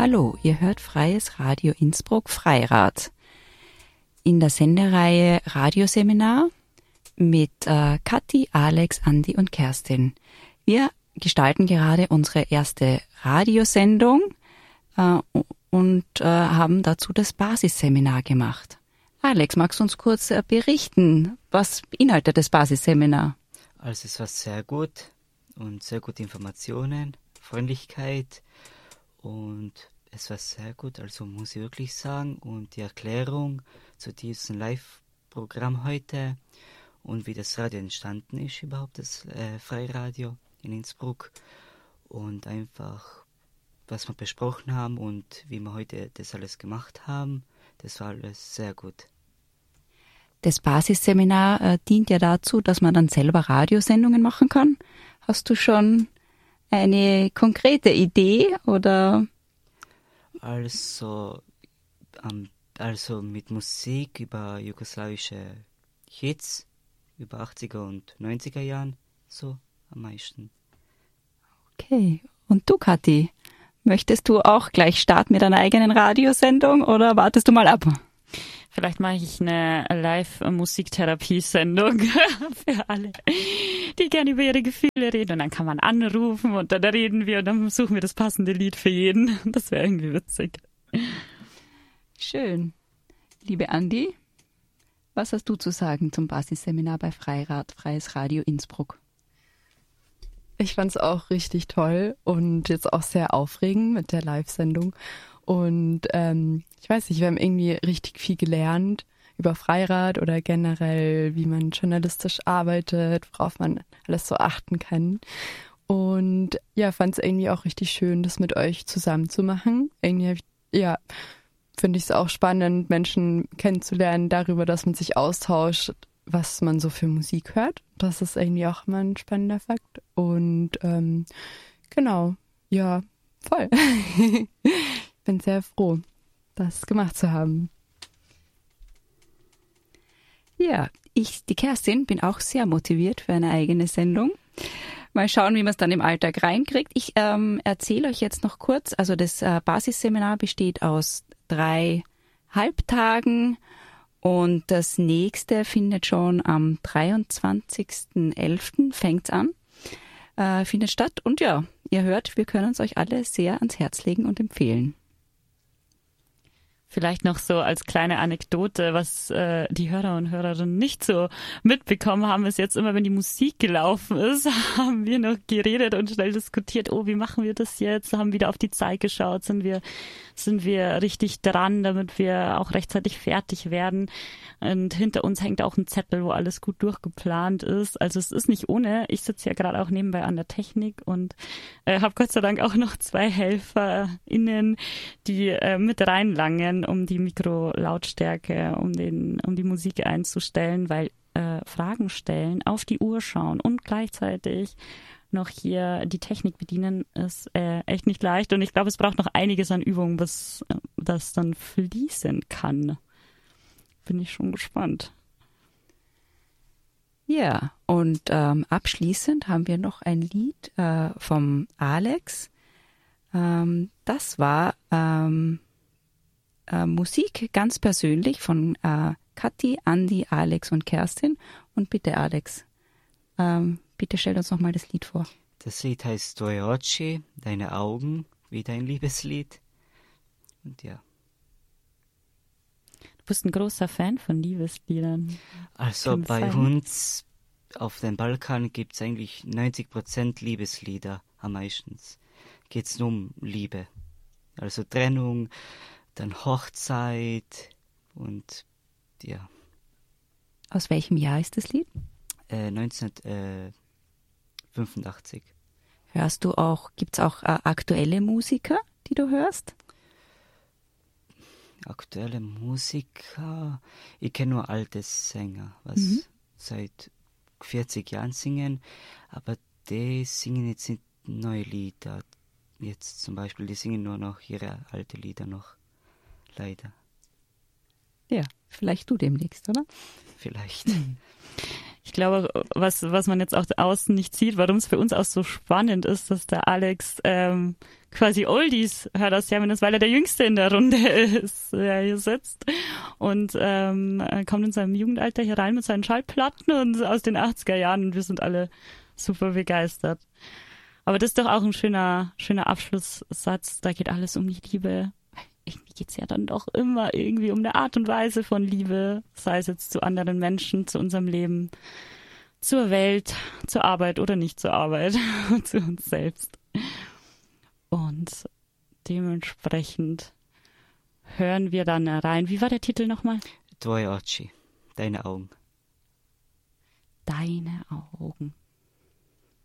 Hallo, ihr hört Freies Radio Innsbruck Freirad. In der Sendereihe Radioseminar mit Kathi, Alex, Andi und Kerstin. Wir gestalten gerade unsere erste Radiosendung und haben dazu das Basisseminar gemacht. Alex, magst du uns kurz berichten, was beinhaltet das Basisseminar? Also es war sehr gut und sehr gute Informationen, Freundlichkeit und es war sehr gut, also muss ich wirklich sagen. Und die Erklärung zu diesem Live-Programm heute und wie das Radio entstanden ist, überhaupt das Freiradio in Innsbruck und einfach, was wir besprochen haben und wie wir heute das alles gemacht haben, das war alles sehr gut. Das Basisseminar dient ja dazu, dass man dann selber Radiosendungen machen kann. Hast du schon eine konkrete Idee oder? Also mit Musik über jugoslawische Hits, über 80er und 90er Jahren, so am meisten. Okay. Und du, Kathi, möchtest du auch gleich starten mit einer eigenen Radiosendung oder wartest du mal ab? Vielleicht mache ich eine Live-Musiktherapie-Sendung für alle, die gerne über ihre Gefühle reden. Und dann kann man anrufen und dann reden wir und dann suchen wir das passende Lied für jeden. Das wäre irgendwie witzig. Schön. Liebe Andi, was hast du zu sagen zum Basisseminar bei Freirad, Freies Radio Innsbruck? Ich fand es auch richtig toll und jetzt auch sehr aufregend mit der Live-Sendung. Und ich weiß nicht, wir haben irgendwie richtig viel gelernt über Freirad oder generell, wie man journalistisch arbeitet, worauf man alles so achten kann. Und ja, fand es irgendwie auch richtig schön, das mit euch zusammen zu machen. Irgendwie finde ich es auch spannend, Menschen kennenzulernen darüber, dass man sich austauscht, was man so für Musik hört. Das ist irgendwie auch immer ein spannender Fakt. Und genau, ja, voll. Ich bin sehr froh, das gemacht zu haben. Ja, die Kerstin, bin auch sehr motiviert für eine eigene Sendung. Mal schauen, wie man es dann im Alltag reinkriegt. Ich erzähle euch jetzt noch kurz, also das Basisseminar besteht aus 3 Halbtagen und das nächste findet schon am 23.11. fängt's an, findet statt. Und ja, ihr hört, wir können es euch alle sehr ans Herz legen und empfehlen. Vielleicht noch so als kleine Anekdote, was die Hörer und Hörerinnen nicht so mitbekommen haben, ist jetzt immer, wenn die Musik gelaufen ist, haben wir noch geredet und schnell diskutiert, wie machen wir das jetzt? Haben wieder auf die Zeit geschaut, sind wir richtig dran, damit wir auch rechtzeitig fertig werden. Und hinter uns hängt auch ein Zettel, wo alles gut durchgeplant ist. Also es ist nicht ohne. Ich sitze ja gerade auch nebenbei an der Technik und habe Gott sei Dank auch noch 2 HelferInnen, die mit reinlangen, um die Mikrolautstärke, um die Musik einzustellen, weil Fragen stellen, auf die Uhr schauen und gleichzeitig noch hier die Technik bedienen, ist echt nicht leicht. Und ich glaube, es braucht noch einiges an Übung, bis das dann fließen kann. Bin ich schon gespannt. Ja, und abschließend haben wir noch ein Lied vom Alex. Das war Musik ganz persönlich von Kathi, Andi, Alex und Kerstin. Und bitte, Alex, bitte stell uns nochmal das Lied vor. Das Lied heißt Tvoje oči, deine Augen, wieder ein Liebeslied. Und ja. Du bist ein großer Fan von Liebesliedern. Also bei uns auf dem Balkan gibt es eigentlich 90% Liebeslieder am meisten. Geht es nur um Liebe. Also Trennung, dann Hochzeit und ja. Aus welchem Jahr ist das Lied? 1985. Hörst du auch, gibt's auch aktuelle Musiker, die du hörst? Aktuelle Musiker, ich kenne nur alte Sänger, was seit 40 Jahren singen, aber die singen jetzt nicht neue Lieder. Jetzt zum Beispiel, die singen nur noch ihre alte Lieder noch, leider. Ja, vielleicht du demnächst, oder? Vielleicht. Ich glaube, was man jetzt auch außen nicht sieht, warum es für uns auch so spannend ist, dass der Alex quasi Oldies hört aus Serbien ist, weil er der Jüngste in der Runde ist, der hier sitzt und kommt in seinem Jugendalter hier rein mit seinen Schallplatten und aus den 80er Jahren und wir sind alle super begeistert. Aber das ist doch auch ein schöner Abschlusssatz, da geht alles um die Liebe. Irgendwie geht's ja dann doch immer irgendwie um eine Art und Weise von Liebe, sei es jetzt zu anderen Menschen, zu unserem Leben, zur Welt, zur Arbeit oder nicht zur Arbeit, zu uns selbst. Und dementsprechend hören wir dann rein. Wie war der Titel nochmal? Tvoje oči, deine Augen. Deine Augen.